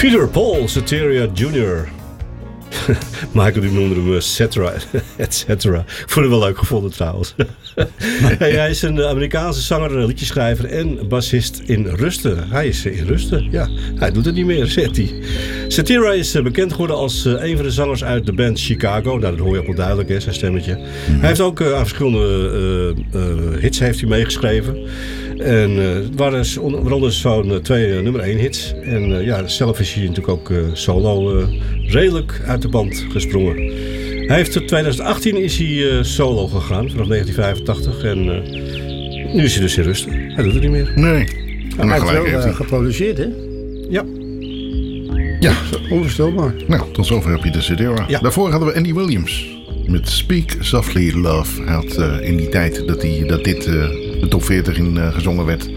Peter Paul Cetera Jr. Michael die noemde hem Cetera, et cetera. Ik vond hem wel leuk gevonden trouwens. Hij is een Amerikaanse zanger, liedjeschrijver en bassist in Rusten. Hij is in Rusten, ja. Hij doet het niet meer, zegt hij. Cetera is bekend geworden als een van de zangers uit de band Chicago. Nou, dat hoor je ook wel duidelijk, hè, zijn stemmetje. Hij heeft ook aan verschillende hits heeft hij meegeschreven. En het waren waaronder zo'n 2 nummer 1 hits. En zelf is hij natuurlijk ook solo redelijk uit de band gesprongen. Hij heeft in 2018 is hij solo gegaan, vanaf 1985. En nu is hij dus in Rusten. Hij doet het niet meer. Nee. Hij heeft wel geproduceerd, hè? Ja. Ja. Onvoorstelbaar. Nou, tot zover heb je de CD. Ja. Daarvoor hadden we Andy Williams met Speak Softly Love. Hij had in die tijd dat dit de top 40 in gezongen werd,